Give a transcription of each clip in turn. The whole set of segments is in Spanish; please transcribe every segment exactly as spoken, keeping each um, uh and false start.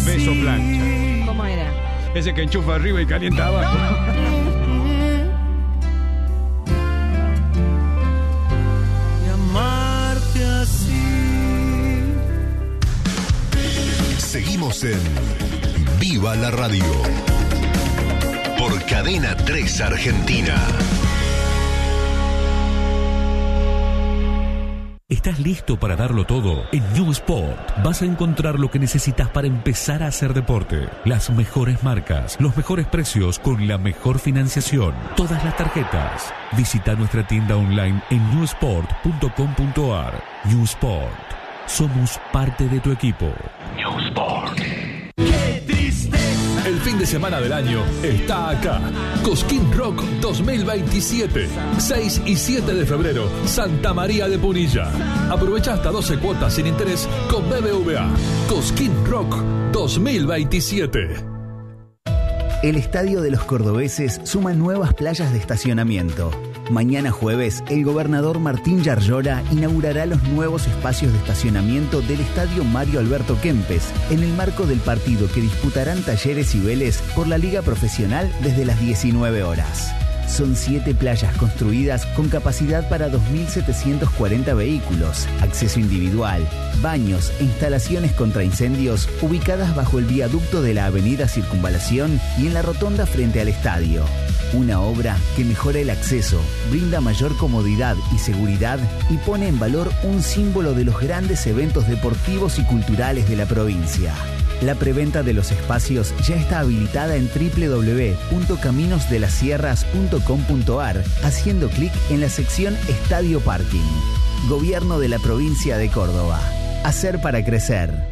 Beso plancha. ¿Cómo era? Ese que enchufa arriba y calienta abajo. Y amarte así. Seguimos en Viva la Radio. Por Cadena tres Argentina. ¿Estás listo para darlo todo? En New Sport vas a encontrar lo que necesitas para empezar a hacer deporte. Las mejores marcas, los mejores precios con la mejor financiación. Todas las tarjetas. Visita nuestra tienda online en new sport punto com punto a r. New Sport. Somos parte de tu equipo. New Sport. ¡Qué tristeza! El fin de semana del año está acá. Cosquín Rock dos mil veintisiete. seis y siete de febrero, Santa María de Punilla. Aprovecha hasta doce cuotas sin interés con B B V A. Cosquín Rock dos mil veintisiete. El Estadio de los Cordobeses suma nuevas playas de estacionamiento. Mañana jueves, el gobernador Martín Yarlora inaugurará los nuevos espacios de estacionamiento del Estadio Mario Alberto Kempes en el marco del partido que disputarán Talleres y Vélez por la Liga Profesional desde las diecinueve horas. Son siete playas construidas con capacidad para dos mil setecientos cuarenta vehículos, acceso individual, baños e instalaciones contra incendios ubicadas bajo el viaducto de la avenida Circunvalación y en la rotonda frente al estadio. Una obra que mejora el acceso, brinda mayor comodidad y seguridad y pone en valor un símbolo de los grandes eventos deportivos y culturales de la provincia. La preventa de los espacios ya está habilitada en doble u doble u doble u punto caminos de las sierras punto com punto a r haciendo clic en la sección Estadio Parking. Gobierno de la provincia de Córdoba. Hacer para crecer.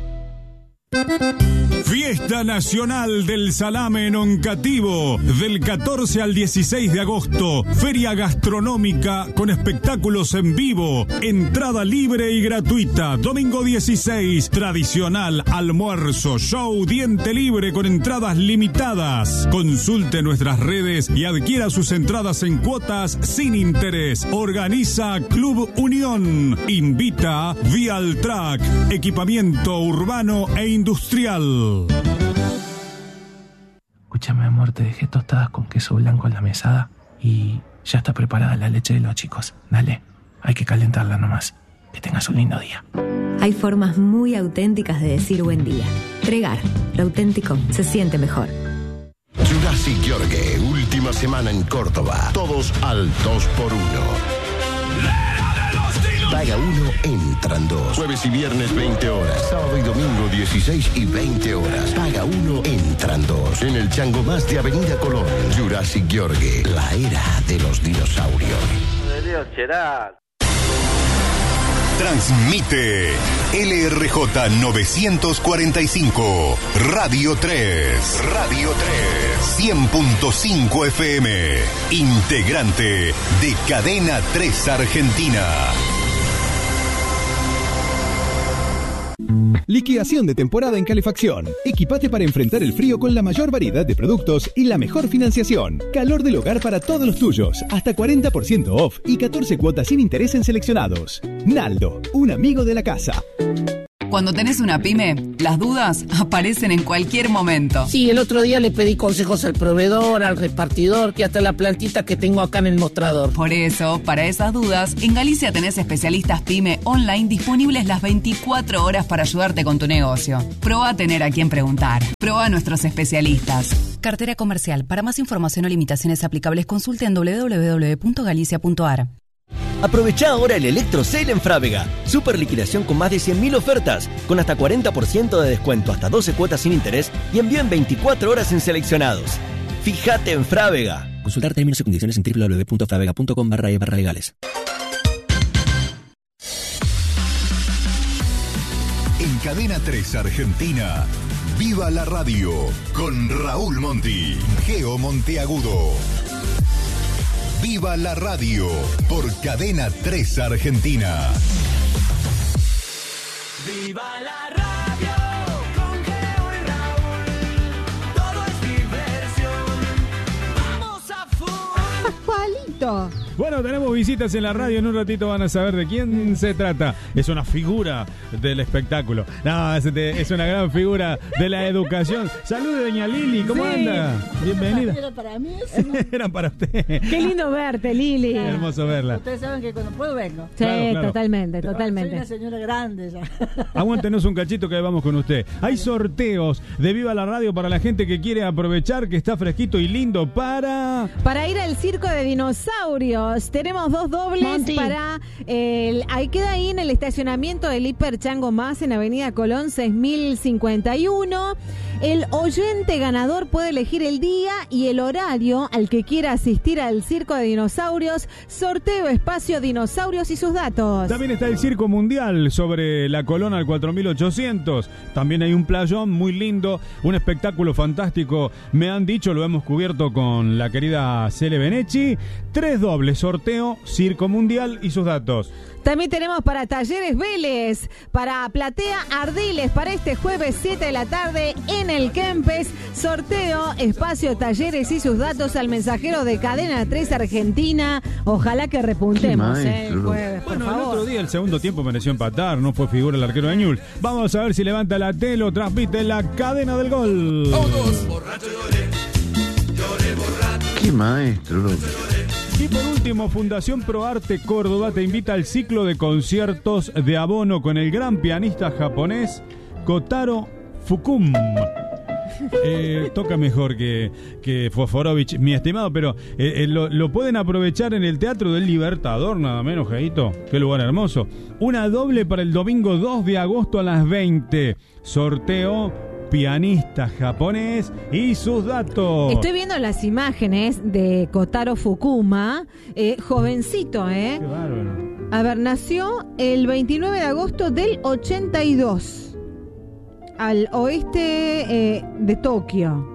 Fiesta Nacional del Salame en Oncativo, del catorce al dieciséis de agosto. Feria gastronómica con espectáculos en vivo. Entrada libre y gratuita. Domingo dieciséis, tradicional almuerzo, show, diente libre con entradas limitadas. Consulte nuestras redes y adquiera sus entradas en cuotas sin interés. Organiza Club Unión. Invita Vialtrack, equipamiento urbano e industrial. Escúchame, amor, te dejé tostadas con queso blanco en la mesada y ya está preparada la leche de los chicos. Dale, hay que calentarla nomás. Que tengas un lindo día. Hay formas muy auténticas de decir buen día. Tregar, lo auténtico se siente mejor. Jurassic Yorgue, última semana en Córdoba. Todos al dos por uno. Paga uno, entran dos. Jueves y viernes veinte horas. Sábado y domingo dieciséis y veinte horas. Paga uno, entran dos. En el Chango Más de Avenida Colón. Jurassic Yorgue, la era de los dinosaurios. Transmite L R J novecientos cuarenta y cinco, Radio tres. Radio tres. cien punto cinco F M. Integrante de Cadena tres Argentina. Liquidación de temporada en calefacción. Equipate para enfrentar el frío con la mayor variedad de productos y la mejor financiación. Calor del hogar para todos los tuyos. Hasta cuarenta por ciento off y catorce cuotas sin interés en seleccionados. Naldo, un amigo de la casa. Cuando tenés una pyme, las dudas aparecen en cualquier momento. Sí, el otro día le pedí consejos al proveedor, al repartidor y hasta la plantita que tengo acá en el mostrador. Por eso, para esas dudas, en Galicia tenés especialistas pyme online disponibles las veinticuatro horas para ayudarte con tu negocio. Probá a tener a quien preguntar. Probá a nuestros especialistas. Cartera comercial. Para más información o limitaciones aplicables, consulte en doble u doble u doble u punto galicia punto a r. Aprovechá ahora el Electro Sale en Frávega. Super liquidación con más de cien mil ofertas, con hasta cuarenta por ciento de descuento, hasta doce cuotas sin interés y envío en veinticuatro horas en seleccionados. Fíjate en Frávega. Consultar términos y condiciones en doble u doble u doble u punto fravega punto com barra e barra legales. En Cadena tres Argentina, Viva la Radio, con Raúl Monti, Geo Monteagudo. Viva la Radio, por Cadena tres Argentina. Viva la radio, con Geo y Raúl. Todo es diversión. Vamos a full. Pascualito, Bueno, tenemos visitas en la radio. En un ratito van a saber de quién se trata. Es una figura del espectáculo. No, es, de, es una gran figura de la educación. Salude, doña Lili. ¿Cómo sí. anda? Bienvenida. ¿Era para mí eso? Era para usted. Qué lindo verte, Lili. Claro. Hermoso verla. Ustedes saben que cuando puedo vengo. Sí, claro, claro. totalmente, totalmente. Soy una señora grande ya. Aguántenos un cachito que vamos con usted. Hay sorteos de Viva la Radio para la gente que quiere aprovechar que está fresquito y lindo para... Para ir al circo de dinosaurios. Tenemos dos dobles Monty. para... El, ahí queda ahí en el estacionamiento del Hiper Chango Más en Avenida Colón seis mil cincuenta y uno. El oyente ganador puede elegir el día y el horario al que quiera asistir al circo de dinosaurios. Sorteo espacio dinosaurios y sus datos. También está el Circo Mundial sobre la Colón al cuatro mil ochocientos. También hay un playón muy lindo, un espectáculo fantástico. Me han dicho, lo hemos cubierto con la querida Cele Benechi. Tres dobles, sorteo, Circo Mundial y sus datos. También tenemos para Talleres Vélez, para Platea Ardiles, para este jueves siete de la tarde en el Kempes. Sorteo, espacio, Talleres y sus datos al mensajero de Cadena tres Argentina. Ojalá que repuntemos eh, el jueves, por bueno, favor. El otro día, el segundo tiempo, mereció empatar, no fue figura el arquero de Ñul. Vamos a ver si levanta la tele o transmite la cadena del gol. Todos borracho lloré, lloré borracho. Qué maestro, loco. Y por último, Fundación ProArte Córdoba te invita al ciclo de conciertos de abono con el gran pianista japonés Kotaro Fukuma. Eh, toca mejor que, que Fosforovich, mi estimado, pero eh, eh, lo, lo pueden aprovechar en el Teatro del Libertador, nada menos, Jaito. Qué lugar hermoso. Una doble para el domingo dos de agosto a las veinte. Sorteo pianista japonés y sus datos. Estoy viendo las imágenes de Kotaro Fukuma, eh, jovencito, ¿eh? Qué bárbaro. A ver, nació el veintinueve de agosto del ochenta y dos, al oeste eh, de Tokio.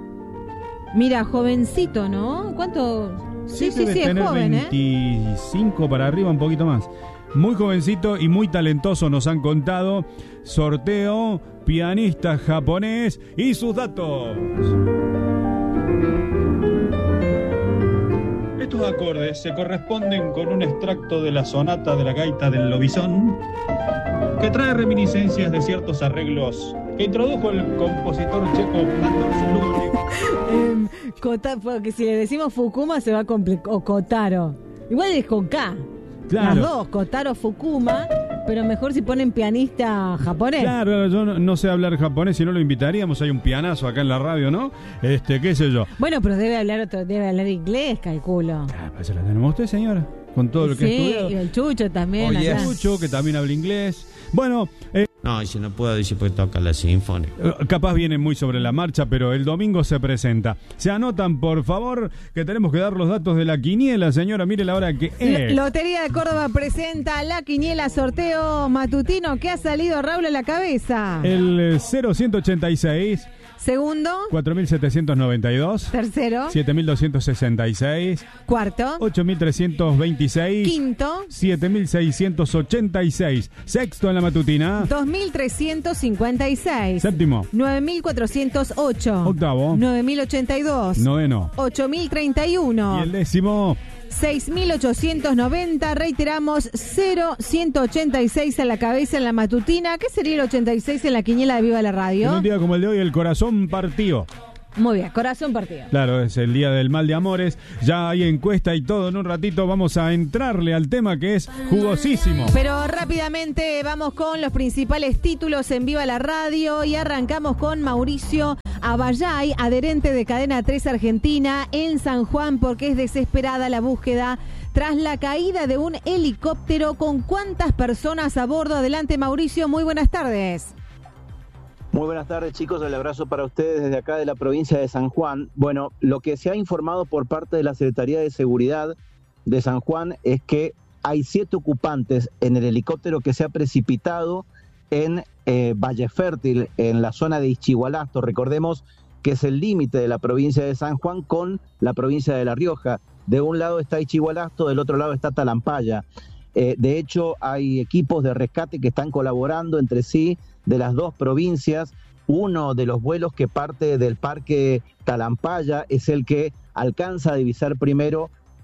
Mira, jovencito, ¿no? ¿Cuánto? Sí, sí, sí, es joven, ¿eh? veinticinco para arriba, un poquito más. Muy jovencito y muy talentoso, nos han contado. Sorteo, pianista japonés y sus datos. Estos acordes se corresponden con un extracto de la sonata de la gaita del lobizón, que trae reminiscencias de ciertos arreglos que introdujo el compositor checo Anders Ludwig. eh, Kota, porque si le decimos Fukuma se va a complicar, o Kotaro. Igual es con K. Claro. Las dos, Kotaro Fukuma, pero mejor si ponen pianista japonés. Claro, yo no, no sé hablar japonés, si no lo invitaríamos, hay un pianazo acá en la radio, ¿no? Este, qué sé yo. Bueno, pero debe hablar otro, debe hablar inglés, calculo. Ah, pues eso la tenemos usted, señora, con todo lo que sí, ha estudiado. Sí, y el Chucho también. Oh, y el Chucho, que también habla inglés. Bueno, eh, no, y si no puedo decir porque toca la sinfónica. Capaz viene muy sobre la marcha, pero el domingo se presenta. Se anotan, por favor, que tenemos que dar los datos de la quiniela, señora. Mire la hora que es. Lotería de Córdoba presenta la quiniela sorteo matutino que ha salido Raúl a la cabeza. El cero ciento ochenta y seis. Segundo. cuatro mil setecientos noventa y dos. Tercero. siete mil doscientos sesenta y seis. Cuarto. ocho mil trescientos veintiséis. Quinto. siete mil seiscientos ochenta y seis. Sexto en la matutina. dos mil trescientos cincuenta y seis. Séptimo. nueve mil cuatrocientos ocho. Octavo. nueve mil ochenta y dos. Noveno. ocho mil treinta y uno. Y el décimo. seis mil ochocientos noventa, reiteramos, cero ciento ochenta y seis a la cabeza en la matutina. ¿Qué sería el ochenta y seis en la quiniela de Viva la Radio? En un día como el de hoy, el corazón partió. Muy bien, corazón partido. Claro, es el día del mal de amores. Ya hay encuesta y todo. En un ratito vamos a entrarle al tema que es jugosísimo. Pero rápidamente vamos con los principales títulos en Viva la Radio y arrancamos con Mauricio Abayay, adherente de Cadena tres Argentina en San Juan, porque es desesperada la búsqueda tras la caída de un helicóptero. ¿Con cuántas personas a bordo? Adelante, Mauricio, muy buenas tardes. Muy buenas tardes, chicos, el abrazo para ustedes desde acá de la provincia de San Juan. Bueno, lo que se ha informado por parte de la Secretaría de Seguridad de San Juan es que hay siete ocupantes en el helicóptero que se ha precipitado en eh, Valle Fértil, en la zona de Ischigualasto. Recordemos que es el límite de la provincia de San Juan con la provincia de La Rioja. De un lado está Ischigualasto, del otro lado está Talampaya. Eh, de hecho, hay equipos de rescate que están colaborando entre sí de las dos provincias. Uno de los vuelos que parte del parque Talampaya es el que alcanza a divisar primero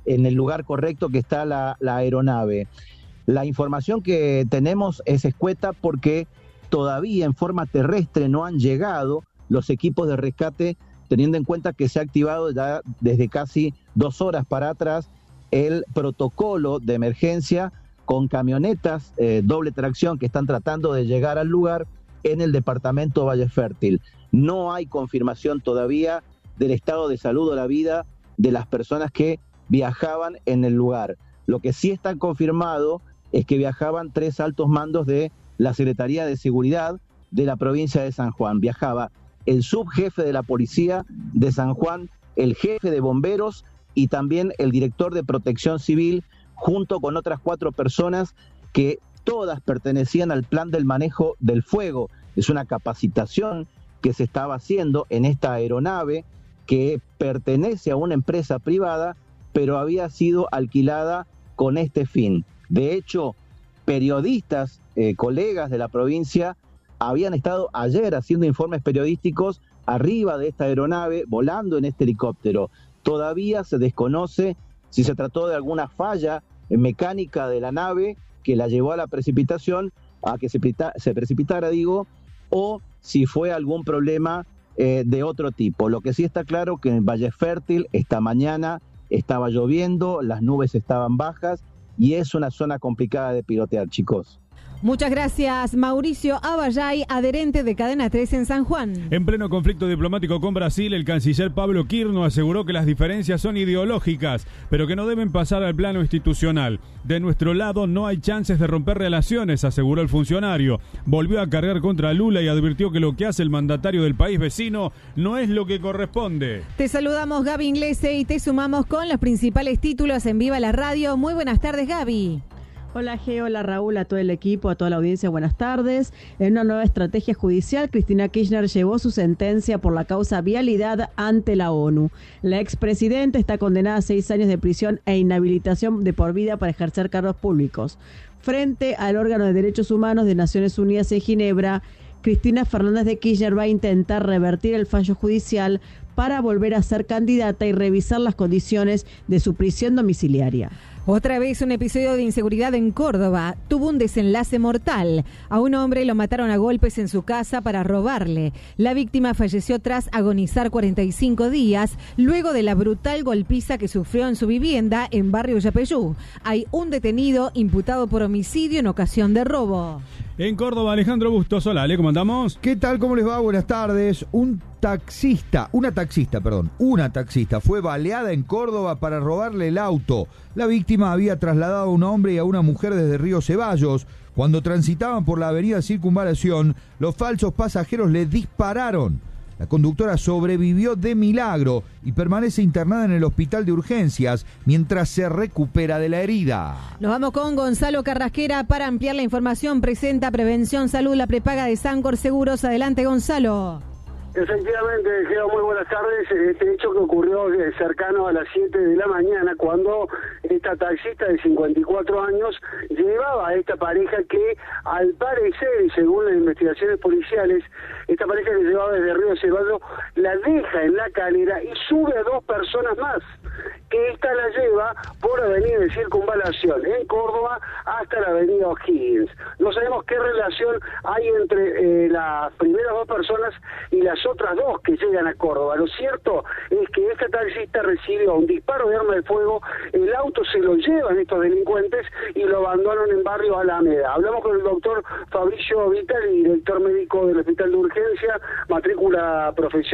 en el lugar correcto que está la, la aeronave. La información que tenemos es escueta porque todavía en forma terrestre no han llegado los equipos de rescate, teniendo en cuenta que se ha activado ya desde casi dos horas para atrás el protocolo de emergencia con camionetas eh, doble tracción que están tratando de llegar al lugar en el departamento Valle Fértil. No hay confirmación todavía del estado de salud o la vida de las personas que viajaban en el lugar. Lo que sí está confirmado es que viajaban tres altos mandos de la Secretaría de Seguridad de la provincia de San Juan. Viajaba el subjefe de la policía de San Juan, el jefe de bomberos y también el director de Protección Civil, junto con otras cuatro personas que todas pertenecían al plan del manejo del fuego. Es una capacitación que se estaba haciendo en esta aeronave que pertenece a una empresa privada, pero había sido alquilada con este fin. De hecho, periodistas, eh, colegas de la provincia, habían estado ayer haciendo informes periodísticos arriba de esta aeronave, volando en este helicóptero. Todavía se desconoce si se trató de alguna falla mecánica de la nave que la llevó a la precipitación, a que se, se precipitara, digo, o si fue algún problema eh, de otro tipo. Lo que sí está claro que en Valle Fértil esta mañana estaba lloviendo, las nubes estaban bajas y es una zona complicada de pilotear, chicos. Muchas gracias, Mauricio Abayay, adherente de Cadena tres en San Juan. En pleno conflicto diplomático con Brasil, el canciller Pablo Quirno aseguró que las diferencias son ideológicas, pero que no deben pasar al plano institucional. De nuestro lado no hay chances de romper relaciones, aseguró el funcionario. Volvió a cargar contra Lula y advirtió que lo que hace el mandatario del país vecino no es lo que corresponde. Te saludamos, Gaby Inglese, y te sumamos con los principales títulos en Viva la Radio. Muy buenas tardes, Gaby. Hola G, hola Raúl, a todo el equipo, a toda la audiencia, buenas tardes. En una nueva estrategia judicial, Cristina Kirchner llevó su sentencia por la causa vialidad ante la ONU. La expresidenta está condenada a seis años de prisión e inhabilitación de por vida para ejercer cargos públicos. Frente al órgano de derechos humanos de Naciones Unidas en Ginebra, Cristina Fernández de Kirchner va a intentar revertir el fallo judicial para volver a ser candidata y revisar las condiciones de su prisión domiciliaria. Otra vez un episodio de inseguridad en Córdoba tuvo un desenlace mortal. A un hombre lo mataron a golpes en su casa para robarle. La víctima falleció tras agonizar cuarenta y cinco días luego de la brutal golpiza que sufrió en su vivienda en barrio Yapeyú. Hay un detenido imputado por homicidio en ocasión de robo. En Córdoba, Alejandro Bustos, hola, Ale, ¿cómo andamos? ¿Qué tal? ¿Cómo les va? Buenas tardes. Un taxista, una taxista, perdón, una taxista fue baleada en Córdoba para robarle el auto. La víctima había trasladado a un hombre y a una mujer desde Río Ceballos. Cuando transitaban por la avenida Circunvalación, los falsos pasajeros le dispararon. La conductora sobrevivió de milagro y permanece internada en el hospital de urgencias mientras se recupera de la herida. Nos vamos con Gonzalo Carrasquera para ampliar la información. Presenta Prevención Salud, la prepaga de Sancor Seguros. Adelante, Gonzalo. Efectivamente, Geo, muy buenas tardes. Este hecho que ocurrió cercano a las siete de la mañana, cuando esta taxista de cincuenta y cuatro años llevaba a esta pareja que, al parecer, y según las investigaciones policiales, esta pareja que llevaba desde Río Ceballos la deja en la calera y sube a dos personas más, que esta la lleva por avenida de Circunvalación en Córdoba hasta la avenida O'Higgins. No sabemos qué relación hay entre eh, las primeras dos personas y las otras dos que llegan a Córdoba. Lo cierto es que esta taxista recibió un disparo de arma de fuego, el auto se lo llevan estos delincuentes y lo abandonan en barrio Alameda. Hablamos con el doctor Fabricio Vital, director médico del Hospital de Urgencia, matrícula profesional.